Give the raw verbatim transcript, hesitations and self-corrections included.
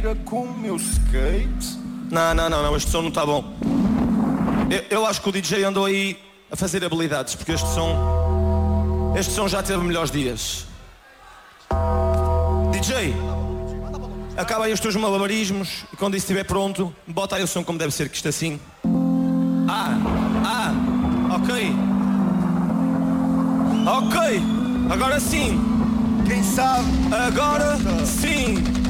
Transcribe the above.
gira com o meu skate. Não, não, não, não, este som não está bom. Eu, eu acho que o D J andou aí a fazer habilidades, porque este som, este som já teve melhores dias. D J, acaba aí os teus malabarismos e quando isso estiver pronto, bota aí o som como deve ser, que isto assim. Ah, ah, ok. Ok, agora sim. Quem sabe? Agora sim.